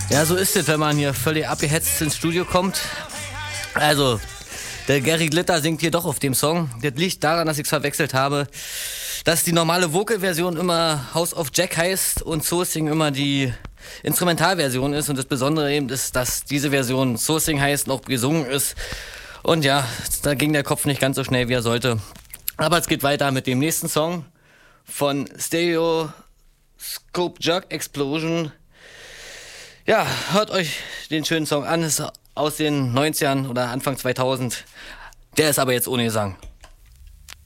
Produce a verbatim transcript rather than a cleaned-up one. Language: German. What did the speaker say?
Ja, so ist es, wenn man hier völlig abgehetzt ins Studio kommt. Also, der Gary Glitter singt hier doch auf dem Song. Das liegt daran, dass ich es verwechselt habe, dass die normale Vocal-Version immer House of Jack heißt und Sourcing immer die Instrumentalversion ist. Und das Besondere eben ist, dass diese Version Sourcing heißt und auch gesungen ist. Und ja, da ging der Kopf nicht ganz so schnell, wie er sollte. Aber es geht weiter mit dem nächsten Song von Stereoscope Jerk Explosion. Ja, hört euch den schönen Song an, ist aus den neunzigern oder Anfang zweitausend. Der ist aber jetzt ohne Gesang.